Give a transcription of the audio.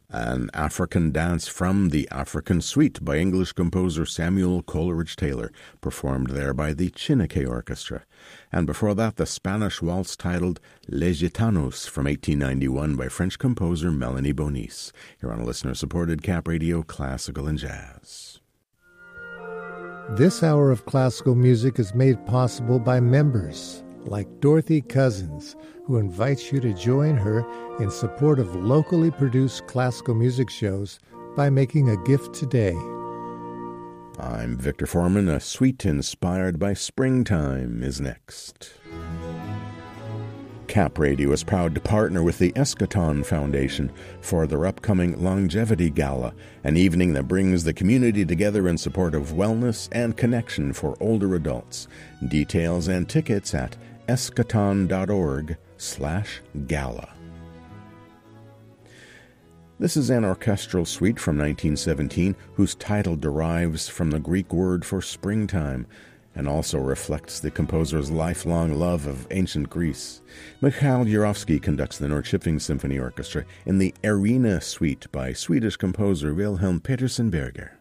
An African dance from the African Suite by English composer Samuel Coleridge Taylor, performed there by the Chiniquy Orchestra. And before that, the Spanish waltz titled Les Gitanos from 1891 by French composer Melanie Bonis, here on a listener-supported Cap Radio Classical and Jazz. This hour of classical music is made possible by members like Dorothy Cousins, who invites you to join her in support of locally produced classical music shows by making a gift today. I'm Victor Foreman. A suite inspired by springtime is next. Cap Radio is proud to partner with the Eschaton Foundation for their upcoming Longevity Gala, an evening that brings the community together in support of wellness and connection for older adults. Details and tickets at eschaton.org/gala. This is an orchestral suite from 1917 whose title derives from the Greek word for springtime and also reflects the composer's lifelong love of ancient Greece. Mikhail Jurovsky conducts the Norrköping Symphony Orchestra in the Arena Suite by Swedish composer Wilhelm Petersen Berger.